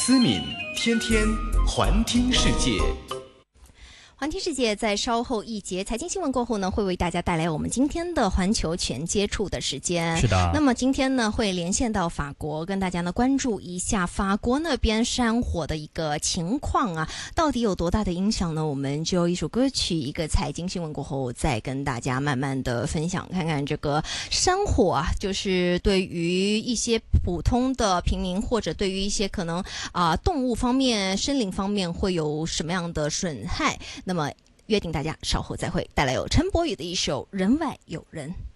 思敏天天环听世界。 环听世界在稍后一节财经新闻过后呢，会为大家带来我们今天的环球全接触的时间。 是的。 那么今天呢，会连线到法国，跟大家呢关注一下法国那边山火的一个情况啊，到底有多大的影响呢？我们就一首歌曲，一个财经新闻过后，再跟大家慢慢的分享，看看这个山火啊，就是对于一些普通的平民，或者对于一些可能动物方面、生灵方面会有什么样的损害。那么约定大家稍后再会，带来有陈柏宇的一首《人外有人》。